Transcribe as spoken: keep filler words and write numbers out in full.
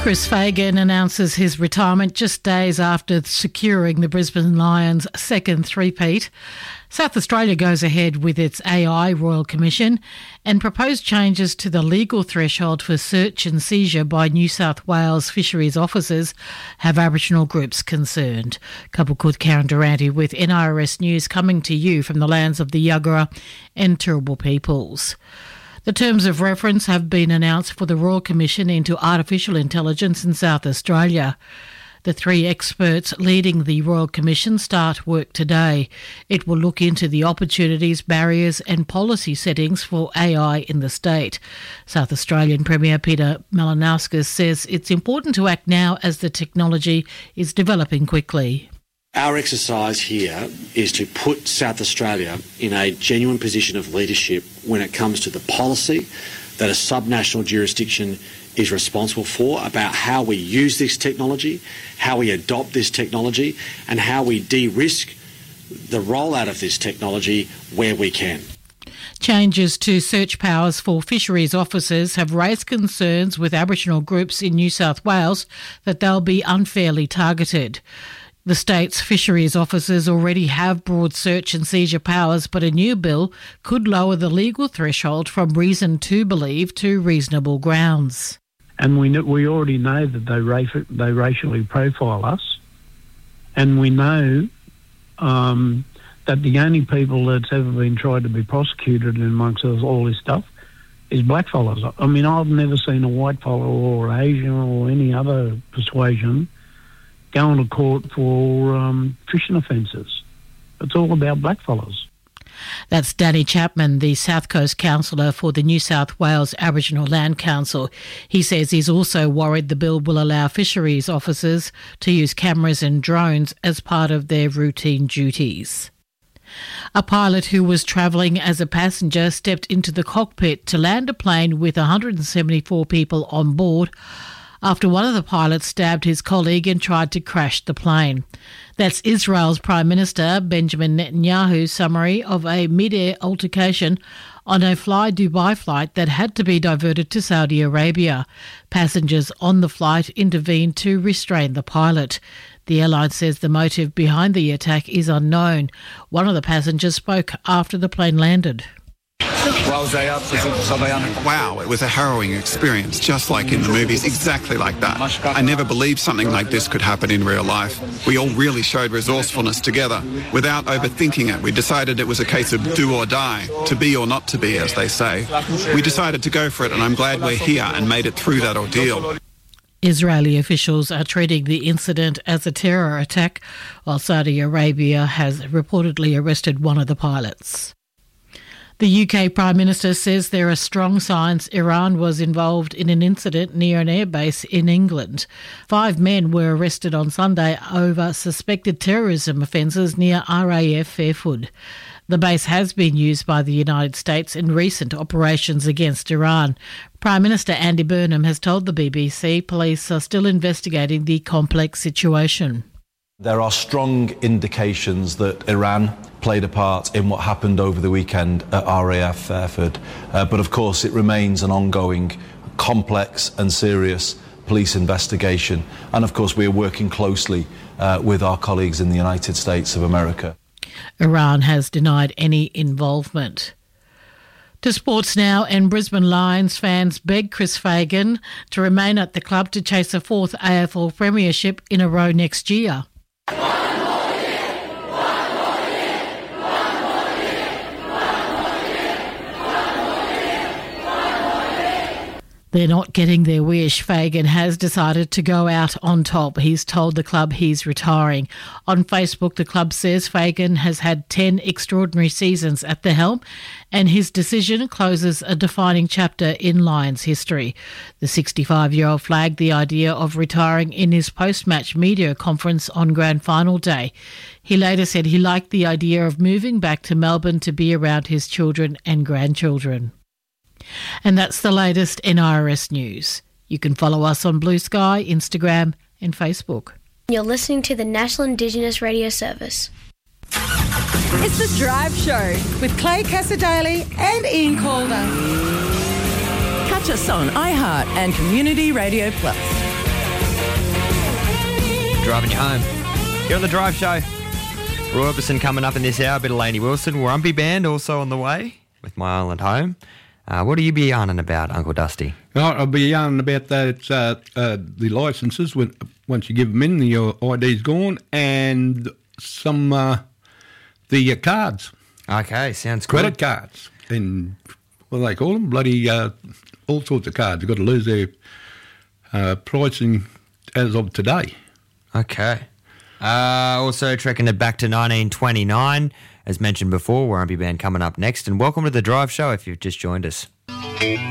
Chris Fagan announces his retirement just days after securing the Brisbane Lions' second three-peat. South Australia goes ahead with its A I Royal Commission, and proposed changes to the legal threshold for search and seizure by New South Wales fisheries officers have Aboriginal groups concerned. Kabukut Karen Durante with N R S News, coming to you from the lands of the Yagara and Turrbal peoples. The terms of reference have been announced for the Royal Commission into Artificial Intelligence in South Australia. The three experts leading the Royal Commission start work today. It will look into the opportunities, barriers and policy settings for A I in the state. South Australian Premier Peter Malinauskas says it's important to act now as the technology is developing quickly. Our exercise here is to put South Australia in a genuine position of leadership when it comes to the policy that a subnational jurisdiction is responsible for about how we use this technology, how we adopt this technology, and how we de-risk the rollout of this technology where we can. Changes to search powers for fisheries officers have raised concerns with Aboriginal groups in New South Wales that they'll be unfairly targeted. The state's fisheries officers already have broad search and seizure powers, but a new bill could lower the legal threshold from reason to believe to reasonable grounds. And we know, we already know that they raci- they racially profile us, and we know um, that the only people that's ever been tried to be prosecuted amongst us, all this stuff is blackfellas. I mean, I've never seen a white fella or Asian or any other persuasion going to court for um, fishing offences. It's all about blackfellas. That's Danny Chapman, the South Coast Councillor for the New South Wales Aboriginal Land Council. He says he's also worried the bill will allow fisheries officers to use cameras and drones as part of their routine duties. A pilot who was travelling as a passenger stepped into the cockpit to land a plane with one hundred seventy-four people on board after one of the pilots stabbed his colleague and tried to crash the plane. That's Israel's Prime Minister Benjamin Netanyahu's summary of a mid-air altercation on a Fly Dubai flight that had to be diverted to Saudi Arabia. Passengers on the flight intervened to restrain the pilot. The airline says the motive behind the attack is unknown. One of the passengers spoke after the plane landed. Wow, it was a harrowing experience, just like in the movies, exactly like that. I never believed something like this could happen in real life. We all really showed resourcefulness together. Without overthinking it, we decided it was a case of do or die, to be or not to be, as they say. We decided to go for it, and I'm glad we're here and made it through that ordeal. Israeli officials are treating the incident as a terror attack, while Saudi Arabia has reportedly arrested one of the pilots. The U K Prime Minister says there are strong signs Iran was involved in an incident near an airbase in England. Five men were arrested on Sunday over suspected terrorism offences near R A F Fairford. The base has been used by the United States in recent operations against Iran. Prime Minister Andy Burnham has told the B B C police are still investigating the complex situation. There are strong indications that Iran played a part in what happened over the weekend at R A F Fairford. Uh, but of course it remains an ongoing, complex and serious police investigation. And of course we are working closely uh, with our colleagues in the United States of America. Iran has denied any involvement. To sports now, and Brisbane Lions fans beg Chris Fagan to remain at the club to chase a fourth A F L premiership in a row next year. They're not getting their wish. Fagan has decided to go out on top. He's told the club he's retiring. On Facebook, the club says Fagan has had ten extraordinary seasons at the helm, and his decision closes a defining chapter in Lions history. The sixty-five-year-old flagged the idea of retiring in his post-match media conference on Grand Final day. He later said he liked the idea of moving back to Melbourne to be around his children and grandchildren. And that's the latest N R S news. You can follow us on Blue Sky, Instagram and Facebook. You're listening to the National Indigenous Radio Service. It's The Drive Show with Clay Cassadaly and Ian Calder. Catch us on iHeart and Community Radio Plus. driving you home. You're on the Drive Show. Roy Orbison coming up in this hour. A bit of Lainey Wilson. Warumpi Band also on the way with My Island Home. Uh, what are you be yarning about, Uncle Dusty? Oh, I'll be yarning about that. It's uh, uh, the licences. When, once you give them in, your I D's gone, and some uh, the uh, cards. Okay, sounds good. Credit cards. And what do they call them? Bloody uh, all sorts of cards. You've got to lose their uh, pricing as of today. Okay. Uh, also trekking it back to nineteen twenty-nine, as mentioned before. Warumpi Band coming up next. And welcome to the Drive Show if you've just joined us.